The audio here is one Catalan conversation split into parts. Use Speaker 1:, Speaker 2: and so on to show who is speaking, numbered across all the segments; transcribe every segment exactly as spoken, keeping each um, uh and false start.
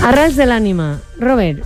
Speaker 1: Arrels de l'ànima. Robert,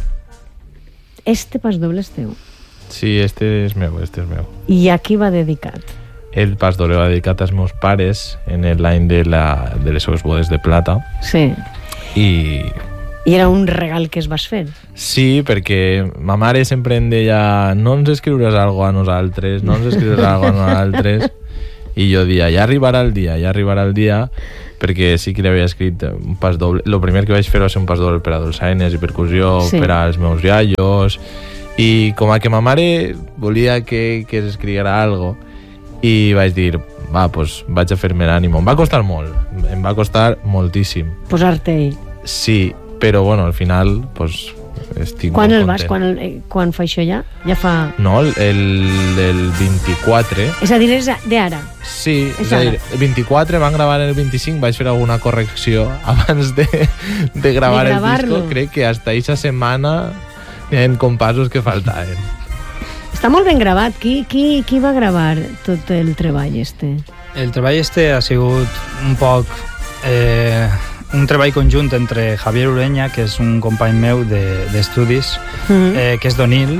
Speaker 1: este pas doble és teu.
Speaker 2: Sí, este és meu, este és meu.
Speaker 1: I a qui va dedicat?
Speaker 2: El pas doble va dedicat als meus pares en l'any de, la, de les seves bodes de plata.
Speaker 1: Sí.
Speaker 2: I...
Speaker 1: I era un regal que es vas fer?
Speaker 2: Sí, perquè ma mare sempre em deia no ens escriuràs alguna a nosaltres, no ens escriuràs alguna a nosaltres. I jo dia, ja arribarà el dia, ja arribarà el dia, perquè sí que li havia escrit un pas doble. El primer que vaig fer va ser un pas doble per a dolçaines i percussió, sí. per als meus iaios, i com a que ma mare volia que, que s'escriguera algo, i vaig dir, va, doncs vaig a fer-me l'ànimo. Em va costar molt, em va costar moltíssim.
Speaker 1: Posar-te-hi.
Speaker 2: Sí, però bueno, al final, doncs, estic
Speaker 1: quan
Speaker 2: molt
Speaker 1: el
Speaker 2: content.
Speaker 1: vas? Quan, el, quan fa això ja? Ja fa...
Speaker 2: No, el, el vint-i-quatre.
Speaker 1: És a dir, és d'ara.
Speaker 2: Sí, és,
Speaker 1: és
Speaker 2: a dir, el vint-i-quatre van gravar el vint-i-cinc, vaig fer alguna correcció abans de, de gravar
Speaker 1: de
Speaker 2: el disco. Crec que hasta aquesta setmana hi ha compassos que faltaven.
Speaker 1: Està molt ben gravat. Qui, qui, qui va gravar tot el treball este?
Speaker 3: El treball este ha sigut un poc... Eh, un treball conjunt entre Javier Ureña, que és un company meu d'estudis, de, mm-hmm. eh, que és d'Onil,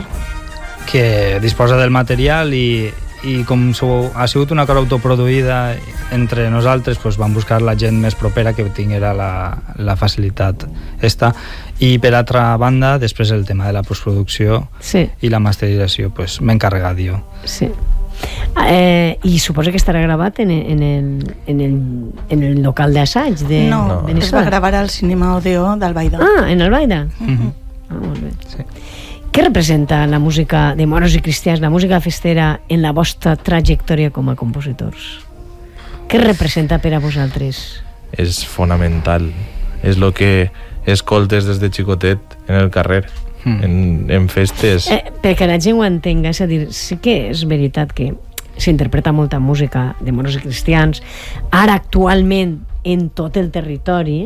Speaker 3: que disposa del material i, i com ha sigut una cosa autoproduïda entre nosaltres, doncs vam buscar la gent més propera que tinguera la, la facilitat esta. I per altra banda, després el tema de la postproducció
Speaker 1: sí.
Speaker 3: i la masterització, doncs m'he encarregat jo.
Speaker 1: Sí. Eh, I suposo que estarà gravat en, en, el, en, el, en el local d'assaig de
Speaker 4: no, no,
Speaker 1: Benissuat.
Speaker 4: Es va gravar al Cinema Odeó d'Albaida.
Speaker 1: Ah, en Albaida?
Speaker 3: Mm-hmm.
Speaker 1: Ah, molt bé. Sí. Què representa la música de moros i cristians, la música festera, en la vostra trajectòria com a compositors? Què representa per a vosaltres?
Speaker 2: És fonamental. És el que escoltes des de xicotet en el carrer. Mm. En, en festes
Speaker 1: eh, perquè la gent ho entenga, és a dir, sí que és veritat que s'interpreta molta música de moros i cristians ara actualment en tot el territori,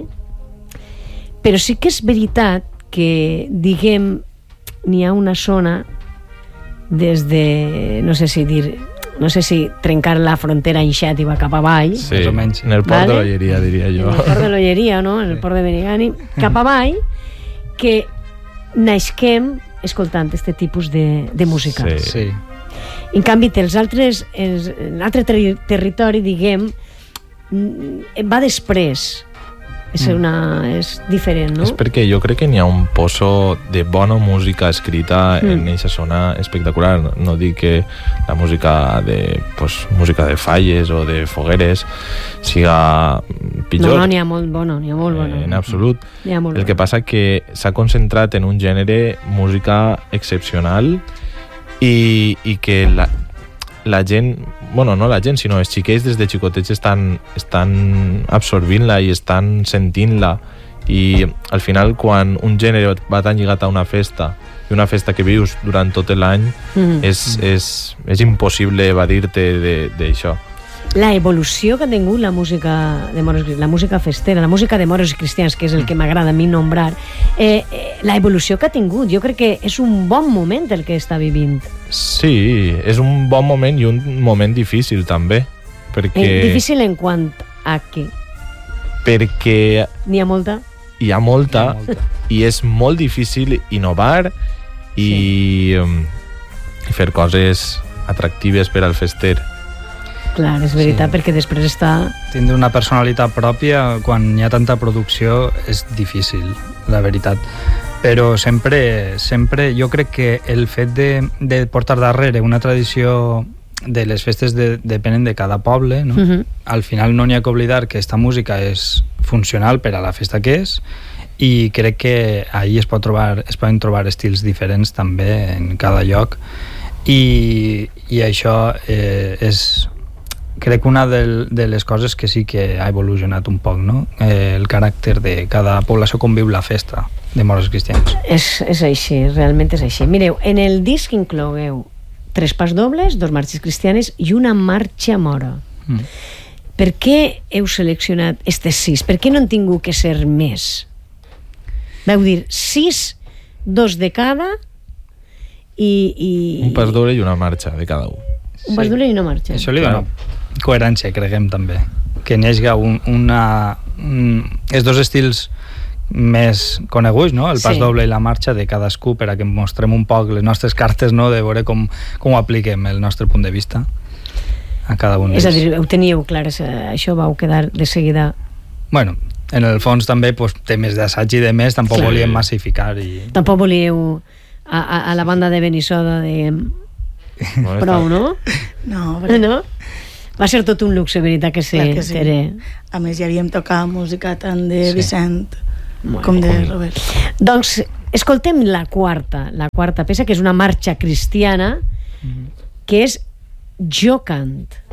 Speaker 1: però sí que és veritat que, diguem, n'hi ha una zona des de, no sé si dir no sé si trencar la frontera en Xat i va cap avall,
Speaker 2: sí, en el port vale? de l'Olleria, diria jo,
Speaker 1: en el port de l'Olleria, no? En el port de Benigani, cap avall, que naixquem escoltant aquest tipus de, de música.
Speaker 2: Sí.
Speaker 3: Sí.
Speaker 1: En canvi, els altres, els, l'altre ter territori, diguem, va després. És, una, és diferent, no?
Speaker 2: És perquè jo crec que n'hi ha un pozo de bona música escrita mm. en aquesta zona espectacular. No dic que la música de, pues, música de falles o de fogueres siga pitjor.
Speaker 1: No, no, n'hi ha molt bona, n'hi ha molt bona.
Speaker 2: En absolut.
Speaker 1: N'hi ha molt
Speaker 2: El que passa que s'ha concentrat en un gènere música excepcional i, i que la, la gent, bueno, no la gent, sinó els xiquets des de xicotets estan, estan absorbint-la i estan sentint-la, i al final quan un gènere va tan lligat a una festa i una festa que vius durant tot l'any mm. és, és, és impossible evadir-te d'això.
Speaker 1: La evolució que ha tingut la música de moros, la música festera, la música de moros i cristians, que és el que m'agrada a mi nombrar, eh, eh, la evolució que ha tingut, jo crec que és un bon moment el que està vivint.
Speaker 2: Sí, és un bon moment i un moment difícil també, perquè...
Speaker 1: Eh, difícil en quant a què?
Speaker 2: Perquè...
Speaker 1: N'hi ha molta?
Speaker 2: Hi ha molta,
Speaker 3: Hi ha molta.
Speaker 2: I és molt difícil innovar i, sí. um, i fer coses atractives per al fester.
Speaker 1: Clar, és veritat, sí. Perquè després està...
Speaker 3: Tindre una personalitat pròpia quan hi ha tanta producció és difícil, la veritat. Però sempre, sempre jo crec que el fet de, de portar darrere una tradició de les festes de, depenen de cada poble, no? Uh-huh. Al final no n'hi ha que oblidar que esta música és funcional per a la festa que és, i crec que ahí es, pot trobar, es poden trobar estils diferents també en cada lloc, i, i això eh, és... crec que una de, de les coses que sí que ha evolucionat un poc, no? Eh, el caràcter de cada població com viu la festa de moros cristians.
Speaker 1: És, és així, realment és així. Mireu, en el disc inclogueu tres pas dobles, dos marxes cristianes i una marxa mora. Mm. Per què heu seleccionat estes sis? Per què no han tingut que ser més? Vau dir sis, dos de cada i... i...
Speaker 2: Un pas doble i una marxa de cada un.
Speaker 1: Un pas doble i una marxa.
Speaker 3: Això li dona coherència, creguem, també. Que n'hi hagi un, una... Un, els dos estils més coneguts, no? El pas
Speaker 1: Sí.
Speaker 3: doble i la marxa de cadascú, per a que mostrem un poc les nostres cartes, no? De veure com, com ho apliquem el nostre punt de vista a cada un
Speaker 1: És a
Speaker 3: d'ells.
Speaker 1: dir, ho teníeu clar, això vau quedar de seguida.
Speaker 3: Bueno, en el fons també pues, temes d'assaig i de més, tampoc
Speaker 1: Clar.
Speaker 3: volíem massificar i...
Speaker 1: Tampoc volíeu a, a, a la banda de Benissoda de...
Speaker 2: Bueno,
Speaker 1: Prou, no?
Speaker 4: No, perquè,
Speaker 1: No? Va ser tot un luxe, veritat que sí,
Speaker 4: clar que sí.
Speaker 1: Tere.
Speaker 4: A més, ja havíem tocat música tant de
Speaker 3: Sí.
Speaker 4: Vicent
Speaker 1: Molt
Speaker 4: com
Speaker 1: bé.
Speaker 4: de Robert.
Speaker 1: Doncs escoltem la quarta, la quarta peça, que és una marxa cristiana, que és Jo cant.